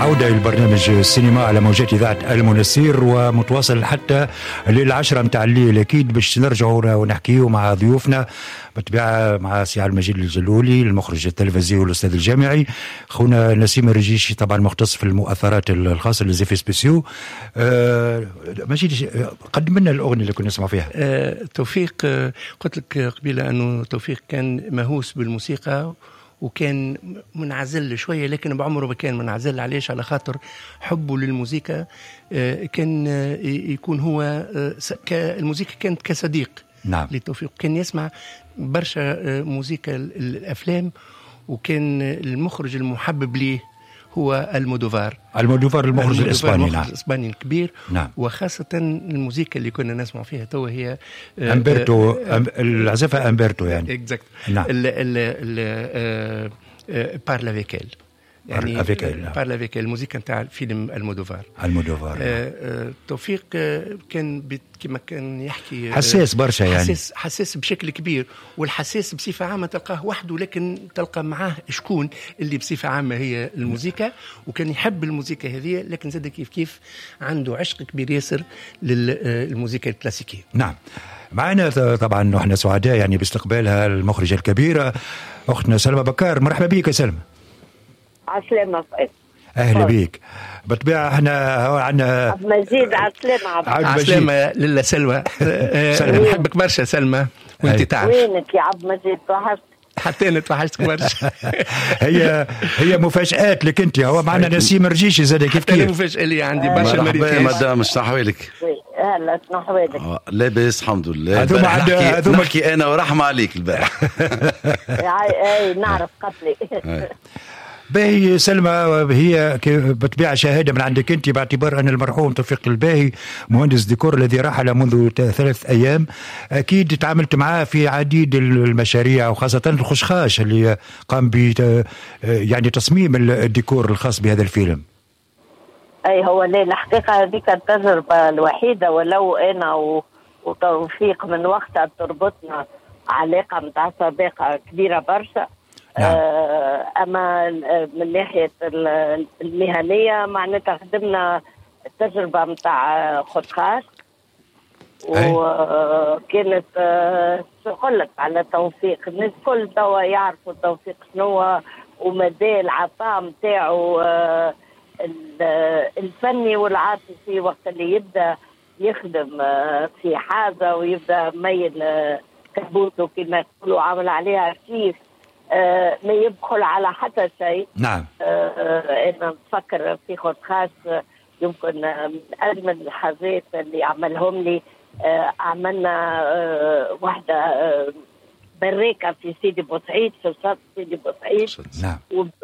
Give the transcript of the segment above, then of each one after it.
عودة إلى برنامج السينما على موجات إذاعة المنسير ومتواصل حتى للعشرة متاع الليل. أكيد باش نرجعوا ونحكيوا مع ضيوفنا بالطبيعة، مع سي المجيد الجلولي المخرج التلفزيوني والأستاذ الجامعي، خونا نسيم الرجيشي طبعا مختص في المؤثرات الخاصة للزيفي سبيسيو. مجيد قدم لنا الأغنية اللي كنا نسمع فيها. توفيق، قلت لك قبيلة أنه توفيق كان مهووس بالموسيقى وكان منعزل شوية، لكن بعمره ما كان منعزل. عليش؟ على خاطر حبه للموسيقى. كان يكون هو الموسيقى كانت كصديق. نعم. لتوفيق كان يسمع برشا موسيقى الأفلام، وكان المخرج المحبب ليه هو المودوفار المخرج الإسباني. نعم. الإسباني الكبير. نعم. وخاصة الموسيقى اللي كنا نسمع فيها توا هي أمبرتو، العزفة أمبرتو يعني. exact. نعم. بارلا فيكيل، يعني بارلا فيكيل الموسيقى نتاع فيلم المودوفار. توفيق كان كما كان يحكي حساس برشا، يعني حساس بشكل كبير، والحساس بصفة عامة تلقاه وحده، لكن تلقى معاه شكون اللي بصفة عامة هي الموسيقى، وكان يحب الموسيقى هذه، لكن زاد كيف عنده عشق كبير ياسر للموسيقى الكلاسيكية. نعم. معنا طبعا نحن سعداء يعني باستقبالها المخرجة الكبيرة أختنا سلمى بكار. مرحبا بك يا سلمى. عسلامة. أهلا بيك. بالطبيعة احنا عندنا عبد المجيد. عسلامة عسلامة لله سلوى. نحبك برشا سلمى، وانت تعرف. وينك يا عبد المجيد؟ حتى انا توحشتك برشا. هي مفاجآت لك انت. هو معنا نسيم رجيشي زاد كيف انا مفاجأة لي عندي برشا مرحبا مدام، شنو احوالك؟ اهلا، شنو احوالك؟ لاباس الحمد لله. نحكي انا ورحمة عليك البارح. اي نعرف قتلي. باهي سلمى، هي بطبيعة شهادة من عندك أنت، باعتبار أن المرحوم توفيق الباهي مهندس ديكور الذي رحل منذ 3 أيام، أكيد تعاملت معاه في عديد المشاريع، وخاصة الخشخاش اللي قام ب يعني تصميم الديكور الخاص بهذا الفيلم. أي هو ليه الحقيقة هذيك التجربة الوحيدة، ولو أنا وتوفيق من وقتها تربطنا علاقة متاع صداقة كبيرة برشا. نعم. أما من ناحية المهنية معناتها خدمنا التجربة متاع خشخاش، وكانت شغلت على توفيق. الناس كل توا يعرفوا توفيق شنو ومدى العطاء متاعه الفني والعاطفي وقت اللي يبدأ يخدم في حاجة ويبدأ ميل كبوته كما يقولوا، عامل عليها كيف ما يبخل على حتى شيء. نعم. أنا نفكر في خشخاش يمكن من أجمل الحاجات اللي عملهم لي. عملنا واحدة بريكة في سيدي بوسعيد، في شط سيدي بوسعيد. نعم.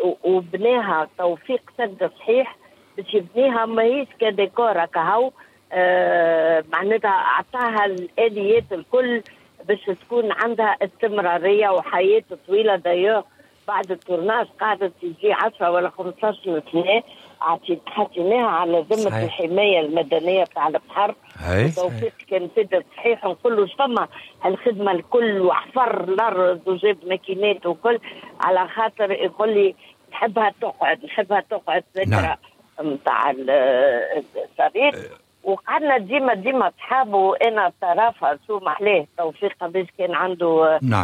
وبناها توفيق سد صحيح باش يبنيها، ماهيش كديكور كهو. معناتها أعطاها الآليات الكل باش تكون عندها استمرارية وحياة طويلة. دايوغ بعد التورناج قعدت تجي 10 ولا 15 سنة حطيناها على ذمة الحماية المدنية بتاع البحر. توفيق كان سيد صحيح نقول له فما الخدمة الكل، وحفر الأرض وجاب ماكينات وكل، على خاطر يقول لي نحبها تقعد ذكرى متاع الصديق. وقعدنا ديما صحاب، وانا طرافه شو محلاه توفيق قداش كان عنده. نعم.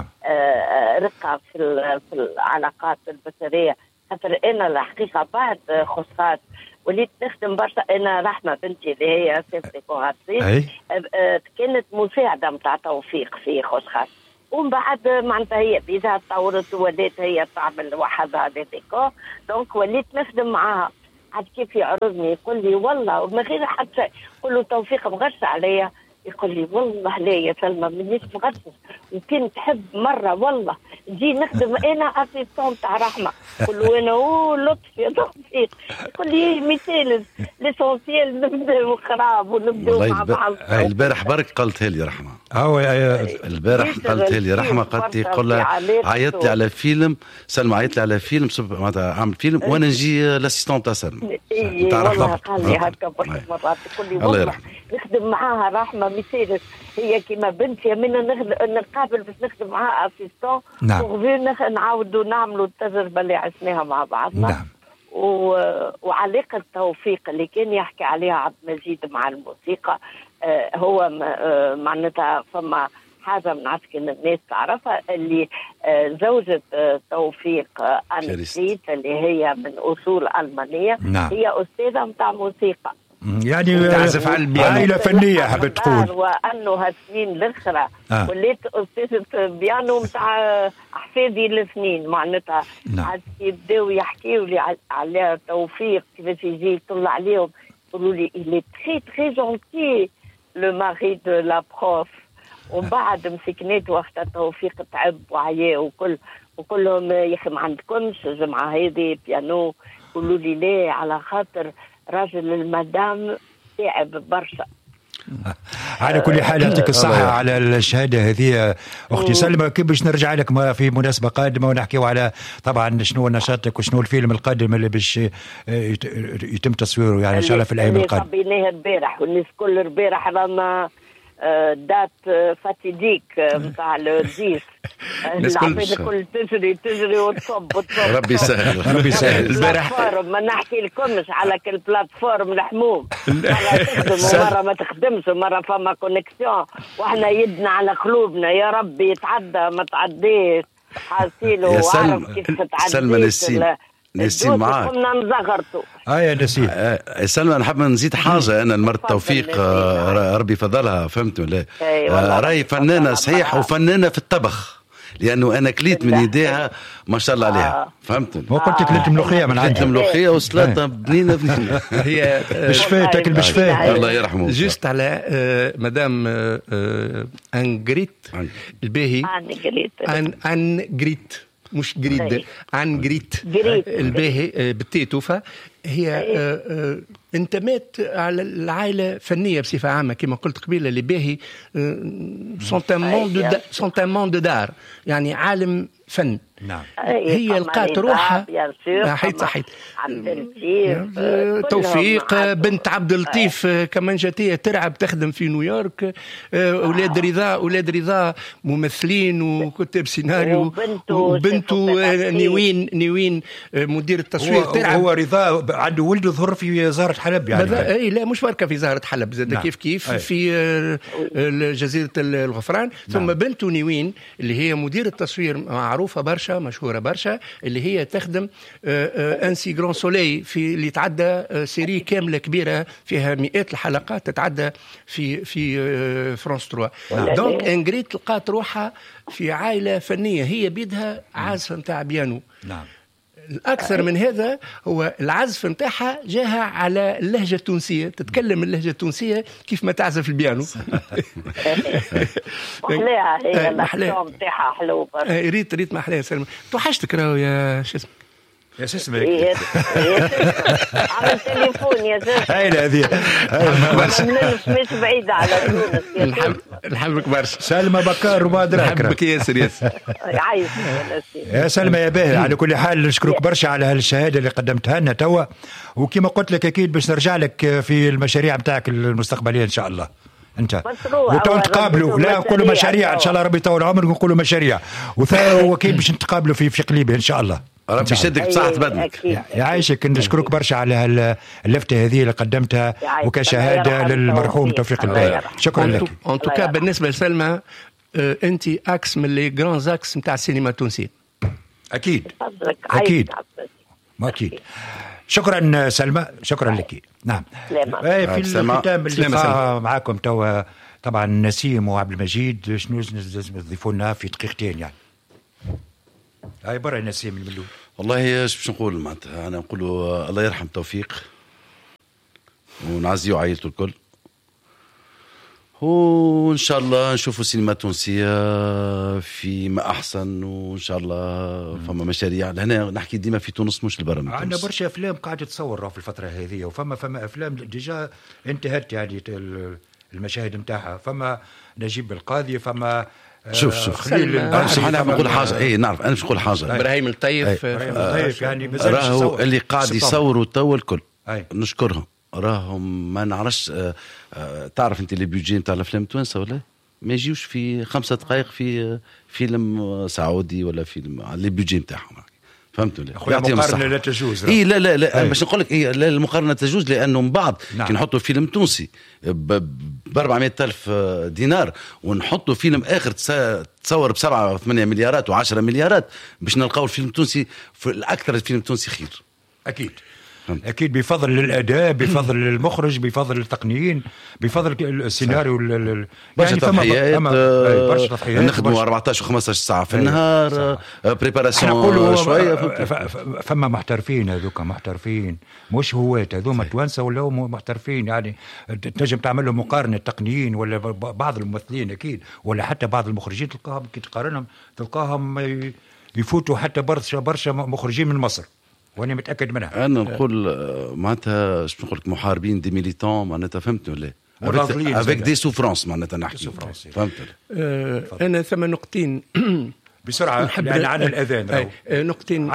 رقه في العلاقات البشريه. خاطر انا الحقيقه بعد خشخاش وليت نخدم برشا. انا رحمه بنتي اللي هي سيف ديكوراتريس كانت مساعده متاع توفيق في خشخاش، ومن بعد معناتها هي بيدها تطورت وولات هي تعمل وحدها دي ديكور، دونك وليت نخدم معاها. عاد كيف يعرضني يقول لي والله من غير حتى يقول له توفيق مغش عليا، يقول لي والله لا يا سلمى منيش مغش، وكان تحب مره والله نجي نخدم انا اسيستون تاع رحمه. يقول له انا لطف يا توفيق. يقول لي مثال ليسونسيال نبداو خراب ونبداو مع بعض. البارح برك قالتها لي رحمه. البارح قالتها لي رحمه، قالت لي قول عيطت لي على فيلم سلمى، عيطت لي على فيلم معناتها عامل فيلم وانا نجي لاسيستون تاع سلمى. والله قال لي هكا برشا مرات. يقول لي والله نخدم معاها رحمه مثال، هي كيما بنتي منا نقابل باش نخدم معاها اسيستون. نعم. نعاودوا نعملوا التجربه اللي عشناها مع بعضنا. نعم. وعلاقة توفيق اللي كان يحكي عليها عبد المجيد مع الموسيقى، هو معناتها فما حاجة من عسكن الناس تعرفها، اللي زوجة توفيق أنسيت اللي هي من أصول ألمانية. نعم. هي أستاذة متاع موسيقى، يعني تعزف على البيانو، عائلة فنية حبيت تقول. وأنه هالسنين الأخرى وليت أستاذة بيانو متاع أحفادي الاثنين معناتها. نعم. يبداو يحكيوا لي على توفيق كيفاش يجي يطلع عليهم، يقولوا لي إلي تري تري جونتي لو ماري دو لا بروف. ومن بعد مسكنات وقتها توفيق تعب وعيا وكلهم يا أخي ما عندكمش جمعة هذه بيانو؟ يقولوا لي لا، على خاطر راجل المدام تعب برشا. على كل حال يعطيك الصحة على الشهادة هذه أختي سلمى. كيف باش نرجع لك في مناسبة قادمة ونحكيو على طبعا شنو نشاطك وشنو الفيلم القادم اللي باش يتم تصويره يعني إن شاء الله في الأيام القادمة. اللي صبيناه البارح والناس كل البارح رانا دات فاتيديك متاع الديس، العباد الكل تجري وتصب ربي يسهل ربي يسهل. البارح ما نحكي لكمش على كل بلاتفورم الحموم، مرة تخدم ومرة ما تخدمش ومرة فما كونكسيون واحنا يدنا على قلوبنا. يا ربي يتعدى ما تعديش حاسيله وعرف كيف تتعدى. سلمى نسيم معاك كنا نزغرتوا. يا نسيم سلمى نحب نزيد حاجة. أنا المرت توفيق ربي فضلها، فهمت ولا؟ راهي فنانة صحيح وفنانة في الطبخ، لأنه أنا كليت من يديها ما شاء الله عليها. فهمت؟ وقلت كليت ملوخية من عندها، ملوخية وسلطة بنينة هي بشفاء تاكل بشفاء الله يرحمه. جست على مدام أنغريت الباهي، أنغريت مش جريد، عن جريت الباهي بالتيتو. فهي انتمت على العائلة فنية بصفة عامة كما قلت قبيلة. اللي باهي سونتامون دو دار، يعني عالم فن. نعم. هي لقات روحها صحيت توفيق بنت عبد اللطيف كمانجاتية تلعب تخدم في نيويورك. أولاد رضا ممثلين وكتاب سيناريو، وبنته نيوين مدير التصوير تلعب. هو رضا عنده ولده ظهر في زهرة حلب يعني لا مش بركة في زهرة حلب زاد. نعم. كيف في جزيرة الغفران. ثم نعم. بنته نيوين اللي هي مدير التصوير معروفة برشا، مشهورة برشا، اللي هي تخدم أنسي جران سولي في اللي تعدى سيري كاملة كبيرة فيها مئات الحلقات تتعدى في فرانس 3. دونك انغريت لقات روحها في عائلة فنية، هي بيدها عازفة متاع بيانو. نعم. الأكثر من هذا هو العزف متاعها جاها على اللهجة التونسية، تتكلم اللهجة التونسية كيف ما تعزف البيانو. محلاها هي اللهجة متاعها حلوة. ريت محلاها. سلمى توحشتك راهو يا شو اسمه يا سسمك عمل تليفون يا زلمه. هاي هذه مش بعيدة على تونس. نحبك برشا سلمى بكار وما أدراك. نحبك ياسر عايز يا سلمى يا باهي. على كل حال نشكرك برشا على هالشهادة اللي قدمتها لنا توا، وكما قلت لك أكيد باش نرجع لك في المشاريع متاعك المستقبلية إن شاء الله. انت وتقابلوا لا نقولوا مشاريع ان شاء الله، ربي يطول عمرك ونقولوا مشاريع وكيل باش نتقابلوا في قليبه ان شاء الله. ربي يشدك بصحة بدنك. يعيشك. نشكرك برشا على اللفتة هذه اللي قدمتها وكشهادة للمرحوم توفيق الباهي. شكرا لك. ان توكا بالنسبة لسلمى انت اكس من لي جران زاكس نتاع السينما التونسية. اكيد اكيد. شكرا سلمى، شكرا لك. نعم. في الختام اللقاء معاكم توا طبعا نسيم وعبد المجيد، شنو تضيفوا لنا في دقيقتين يعني؟ هاي برا نسيم الملول. والله ايش باش نقول معناتها، انا نقول الله يرحم توفيق ونعزيه عائلته الكل، وان شاء الله نشوفوا سينما تونسيه فيما احسن، وان شاء الله فما مشاريع. هنا نحكي ديما في تونس مش البرا من تونس. عندنا برشا افلام قاعده تصور في الفتره هذه، وفما افلام ديجا انتهت يعني المشاهد نتاعها. فما نجيب القاضي، فما شوف انا نقول حاجه. اي نعرف انا مش نقول حاجه. ابراهيم الطيف يعني راهو اللي قاعد يصوروا توا الكل نشكرهم. راهم ما نعرفش تعرف انت اللي بيجي نتاع الافلام التوانسه ولا ما يجيوش في 5 دقائق في فيلم سعودي ولا فيلم اللي بيجي نتاعهم. فهمتوا لي؟ المقارنه لا تجوز. اي لا باش نقول لك لا المقارنه تجوز، لانه من بعض كي نحطوا فيلم تونسي ب 400,000 دينار ونحطوا فيلم اخر تصور ب 7 8 مليارات و10 مليارات، باش نلقاو الفيلم التونسي في الاكثر الفيلم التونسي خير. اكيد بفضل الاداء، بفضل المخرج، بفضل التقنيين، بفضل السيناريو. برشا تضحيات، نخدموا 14 و15 ساعه في النهار، بريباراسيون شويه. فما محترفين، هذوك محترفين مش هواة، هذوما توانسه ولا محترفين. يعني تنجم تعمل له مقارنه تقنيين ولا بعض الممثلين اكيد، ولا حتى بعض المخرجين تلقاهم كي تقارنهم تلقاهم يفوتوا حتى برشا مخرجين من مصر، وانا متاكد منها. انا نقول معناتها اش نقول لك، محاربين دي ميليتون معناتها، فهمت ولا افيك دي سوفرانس معناتها نحكي، فهمت. انا ثم نقطتين بسرعه لان عن الاذان نقطتين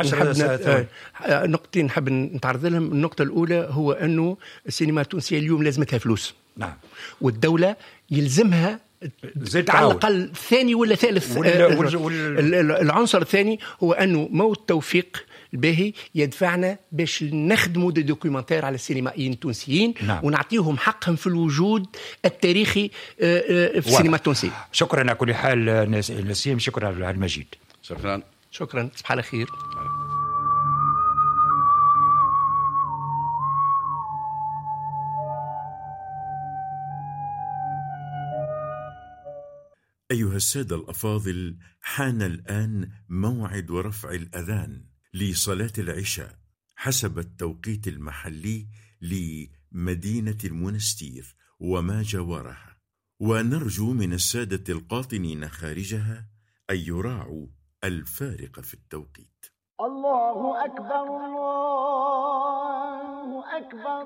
نحب نتعرض لهم. النقطه الاولى هو انه السينما التونسيه اليوم لازمتها فلوس. نعم. والدوله يلزمها على الأقل ثاني ولا ثالث. العنصر الثاني هو أنه موت توفيق الباهي يدفعنا باش نخدموا دي دوكيومنتير على السينمائيين التونسيين. نعم. ونعطيهم حقهم في الوجود التاريخي في السينما التونسية. شكرا على كل حال نسيم، شكرا على المجيد. شكرا صباح على خير. أيها السادة الأفاضل، حان الآن موعد رفع الأذان لصلاة العشاء حسب التوقيت المحلي لمدينة المنستير وما جاورها، ونرجو من السادة القاطنين خارجها أن يراعوا الفارق في التوقيت. الله أكبر الله أكبر،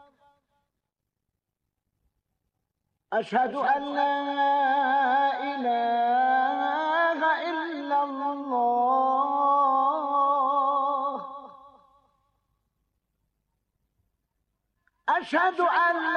أشهد أن لا إله إلا الله، أشهد أن